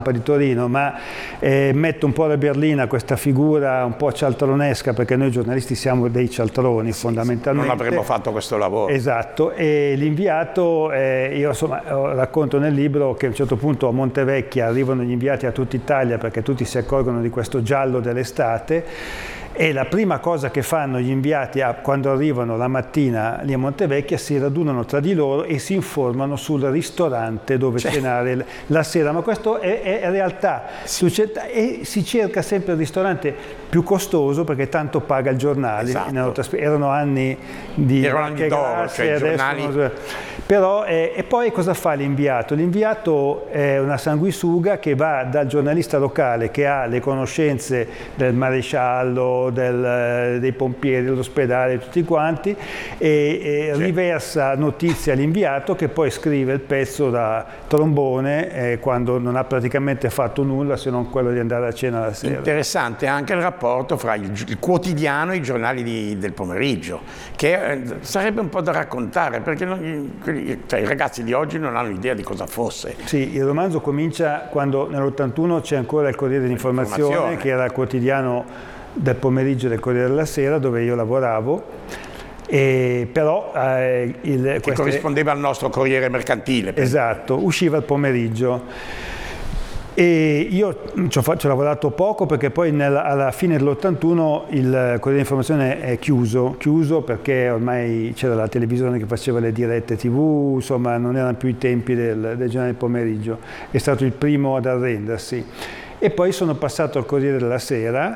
di Torino, ma mette un po' la berlina questa figura un po' cialtronesca, perché noi giornalisti siamo dei cialtroni fondamentalmente. Non avremmo fatto questo lavoro. Esatto, e l'inviato, io insomma racconto nel libro che a un certo punto a Montevecchia arrivano gli inviati a tutta Italia perché tutti si accorgono di questo giallo dell'estate. E la prima cosa che fanno gli inviati quando arrivano la mattina lì a Montevecchia, si radunano tra di loro e si informano sul ristorante dove cenare la sera. Ma questo è realtà. E si cerca sempre il ristorante più costoso perché tanto paga il giornale. Esatto. Erano anni di d'oro, cioè i giornali. Però, e poi cosa fa l'inviato? L'inviato è una sanguisuga che va dal giornalista locale che ha le conoscenze del maresciallo, dei pompieri, dell'ospedale, tutti quanti, e riversa notizie all'inviato che poi scrive il pezzo da trombone quando non ha praticamente fatto nulla se non quello di andare a cena la sera. Interessante anche il rapporto fra il quotidiano e i giornali del pomeriggio, che sarebbe un po' da raccontare, perché i ragazzi di oggi non hanno idea di cosa fosse. Sì, il romanzo comincia quando nell'81 c'è ancora il Corriere dell'Informazione, che era il quotidiano del pomeriggio del Corriere della Sera dove io lavoravo, però che corrispondeva al nostro Corriere Mercantile. Esatto, usciva il pomeriggio. E io ci ho lavorato poco perché poi alla fine dell'81 il Corriere dell'Informazione è chiuso perché ormai c'era la televisione che faceva le dirette TV, insomma non erano più i tempi del giornale del pomeriggio, è stato il primo ad arrendersi. E poi sono passato al Corriere della Sera,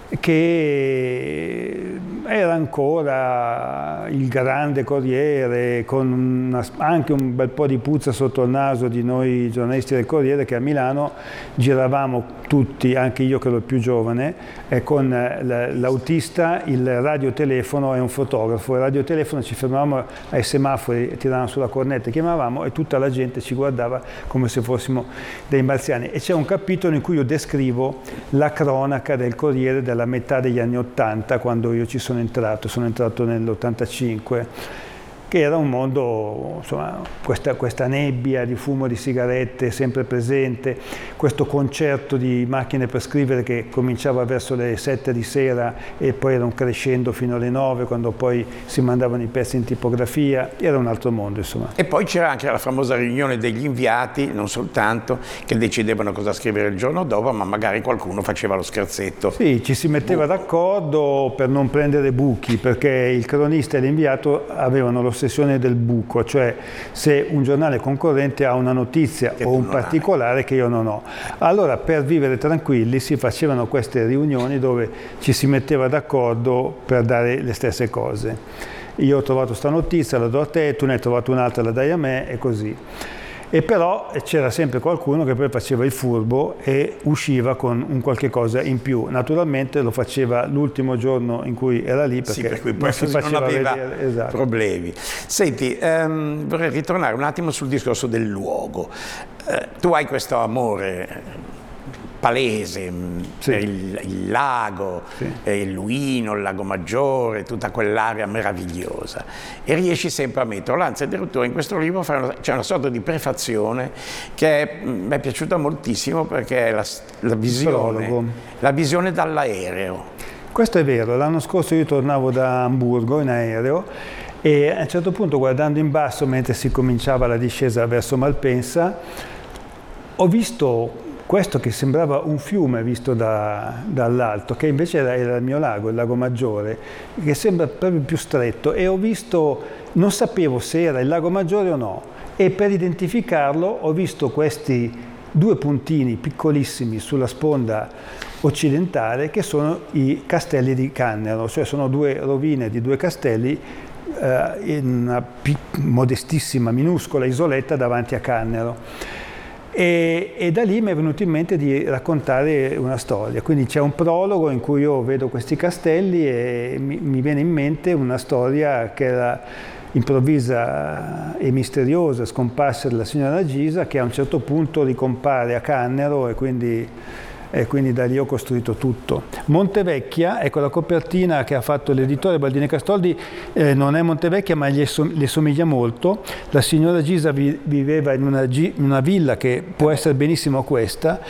che era ancora il grande Corriere, con anche un bel po' di puzza sotto il naso di noi giornalisti del Corriere, che a Milano giravamo tutti, anche io che ero il più giovane, con l'autista, il radiotelefono e un fotografo. Il radiotelefono, ci fermavamo ai semafori, tiravamo sulla cornetta, chiamavamo e tutta la gente ci guardava come se fossimo dei marziani. E c'è un capitolo in cui io descrivo la cronaca del Corriere della metà degli anni '80, quando io ci sono entrato nell'85, che era un mondo, insomma, questa nebbia di fumo di sigarette sempre presente, questo concerto di macchine per scrivere che cominciava verso le 7 di sera e poi era un crescendo fino alle 9, quando poi si mandavano i pezzi in tipografia, era un altro mondo, insomma. E poi c'era anche la famosa riunione degli inviati, non soltanto, che decidevano cosa scrivere il giorno dopo, ma magari qualcuno faceva lo scherzetto. Sì, ci si metteva d'accordo per non prendere buchi, perché il cronista e l'inviato avevano l'ossessione del buco, cioè se un giornale concorrente ha una notizia o un particolare che io non ho. Allora, per vivere tranquilli si facevano queste riunioni dove ci si metteva d'accordo per dare le stesse cose. Io ho trovato questa notizia, la do a te, tu ne hai trovato un'altra, la dai a me, e così. E però c'era sempre qualcuno che poi faceva il furbo e usciva con un qualche cosa in più. Naturalmente lo faceva l'ultimo giorno in cui era lì, perché per cui non si faceva aveva vedere. Esatto. Problemi. Senti, vorrei ritornare un attimo sul discorso del luogo. Tu hai questo amore palese per il lago, il Luino, il Lago Maggiore, tutta quell'area meravigliosa, e riesci sempre a metterlo. Anzi, addirittura in questo libro c'è una sorta di prefazione che mi è piaciuta moltissimo, perché è la visione dall'aereo. Questo è vero. L'anno scorso io tornavo da Amburgo in aereo e a un certo punto, guardando in basso mentre si cominciava la discesa verso Malpensa, ho visto questo che sembrava un fiume visto dall'alto, che invece era il mio lago, il Lago Maggiore, che sembra proprio più stretto, e ho visto, non sapevo se era il Lago Maggiore o no, e per identificarlo ho visto questi due puntini piccolissimi sulla sponda occidentale che sono i castelli di Cannero, cioè sono due rovine di due castelli in una modestissima, minuscola isoletta davanti a Cannero. E da lì mi è venuto in mente di raccontare una storia, quindi c'è un prologo in cui io vedo questi castelli e mi viene in mente una storia che era improvvisa e misteriosa scomparsa della signora Gisa, che a un certo punto ricompare a Cannero, e quindi da lì ho costruito tutto. Montevecchia, ecco la copertina che ha fatto l'editore Baldini Castoldi, non è Montevecchia ma le somiglia molto. La signora Gisa viveva in una villa che può essere benissimo questa,